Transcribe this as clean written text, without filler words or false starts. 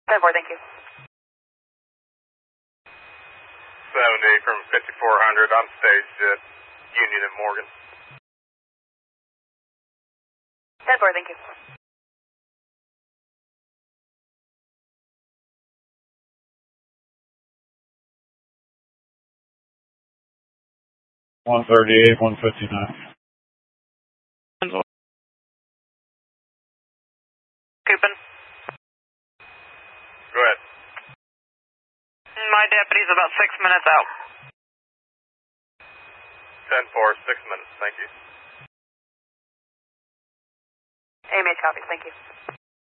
10-4, thank you. 70 from 5400 on stage at Union and Morgan. 10-4, thank you. $138, $159. Coopin. Go ahead. My deputy's about 6 minutes out. 10-4, 6 minutes, thank you. AMH copies, thank you.